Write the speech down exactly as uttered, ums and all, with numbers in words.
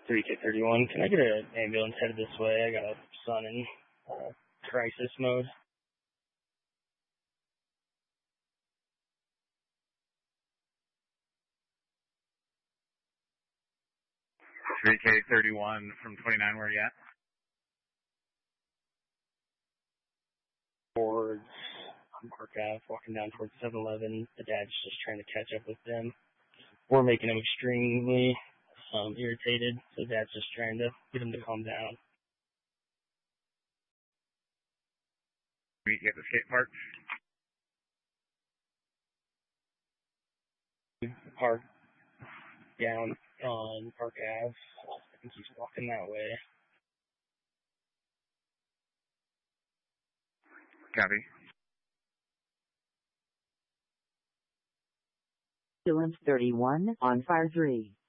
three K thirty-one, can I get an ambulance headed this way? I got a son in uh, crisis mode. three K thirty-one from twenty-nine, where are you at? Towards Park Ave, walking down towards seven eleven. The dad's just trying to catch up with them. We're making him extremely um, irritated, so dad's just trying to get him to calm down. Meet you at the skate park? Park down on Park Ave. I think he's walking that way. Copy. Ambulance thirty-one on fire three.